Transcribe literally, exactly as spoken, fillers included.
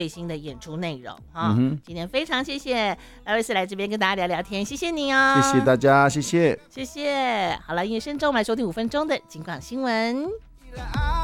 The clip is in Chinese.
最新的演出内容哈、 嗯、 今天非常谢谢赖瑞斯来这边跟大家聊聊天，谢谢你哦， 谢谢大家，谢谢， 谢谢。好了，音乐声中我们来收听五分钟的警广新闻。